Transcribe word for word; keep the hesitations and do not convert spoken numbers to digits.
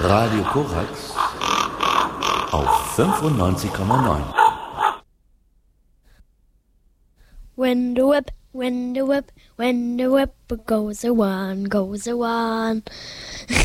Radio Korax auf fünfundneunzig Komma neun. When the whip, when the whip, when the whip goes a one, goes a one.